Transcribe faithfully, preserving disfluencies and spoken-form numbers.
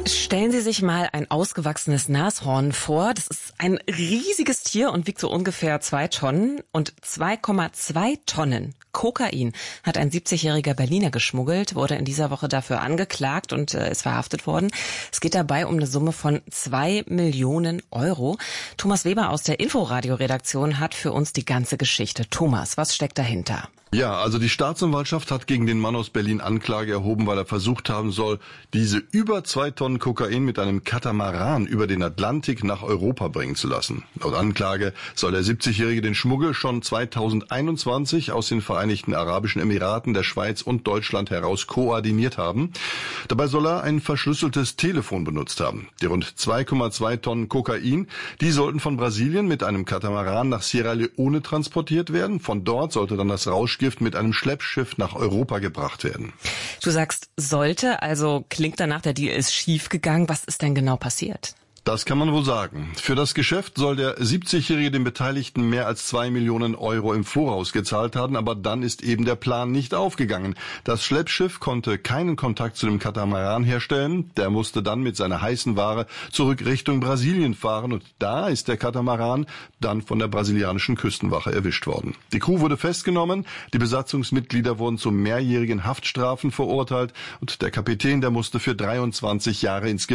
Stellen Sie sich mal ein ausgewachsenes Nashorn vor. Das ist ein riesiges Tier und wiegt so ungefähr zwei Tonnen. Und zwei Komma zwei Tonnen Kokain hat ein siebzigjähriger Berliner geschmuggelt, wurde in dieser Woche dafür angeklagt und äh, ist verhaftet worden. Es geht dabei um eine Summe von zwei Millionen Euro. Thomas Weber aus der Inforadio-Redaktion hat für uns die ganze Geschichte. Thomas, was steckt dahinter? Ja, also die Staatsanwaltschaft hat gegen den Mann aus Berlin Anklage erhoben, weil er versucht haben soll, diese über zwei Tonnen Kokain mit einem Katamaran über den Atlantik nach Europa bringen zu lassen. Laut Anklage soll der siebzigjährige den Schmuggel schon zweitausendeinundzwanzig aus den Vereinigten Arabischen Emiraten, der Schweiz und Deutschland heraus koordiniert haben. Dabei soll er ein verschlüsseltes Telefon benutzt haben. Die rund zwei Komma zwei Tonnen Kokain, die sollten von Brasilien mit einem Katamaran nach Sierra Leone transportiert werden. Von dort sollte dann das Rauschgift mit einem Schleppschiff nach Europa gebracht werden. Du sagst sollte, also klingt danach, der Deal ist schief gegangen. Was ist denn genau passiert? Das kann man wohl sagen. Für das Geschäft soll der siebzigjährige den Beteiligten mehr als zwei Millionen Euro im Voraus gezahlt haben, aber dann ist eben der Plan nicht aufgegangen. Das Schleppschiff konnte keinen Kontakt zu dem Katamaran herstellen. Der musste dann mit seiner heißen Ware zurück Richtung Brasilien fahren und da ist der Katamaran dann von der brasilianischen Küstenwache erwischt worden. Die Crew wurde festgenommen, die Besatzungsmitglieder wurden zu mehrjährigen Haftstrafen verurteilt und der Kapitän, der musste für dreiundzwanzig Jahre ins